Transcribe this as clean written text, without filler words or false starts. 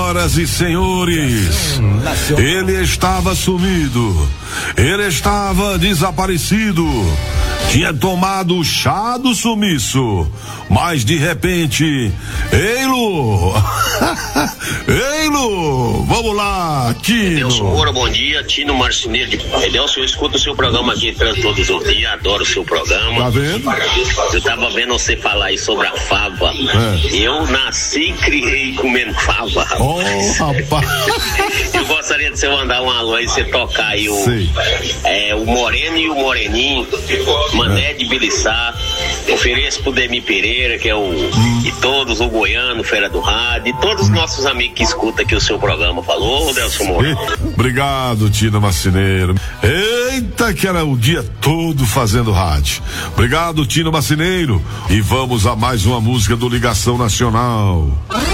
Senhoras e senhores, ele estava sumido, ele estava desaparecido, tinha tomado chá do sumiço, mas de repente, ei-lo, ei-lo, vamos lá, Tino. Edelson Moura, bom dia, Tino Marceneiro. Edelson, eu escuto o seu programa aqui todos os dias, adoro o seu programa. Tá vendo? Eu tava vendo você falar aí sobre a fava. Eu nasci e criei comendo fava. Oh, rapaz. Eu gostaria de você mandar um alô aí, você tocar aí o Moreno e o Moreninho, Mané de Biliçá, ofereço pro Demi Pereira, que é e todos, o Goiano, Feira do Rádio, e todos os nossos amigos que escutam aqui o seu programa. Falou, Edelson Moura. Obrigado, Tino Marceneiro. Eita, que era o dia todo fazendo rádio. Obrigado, Tino Marceneiro. E vamos a mais uma música do Ligação Nacional.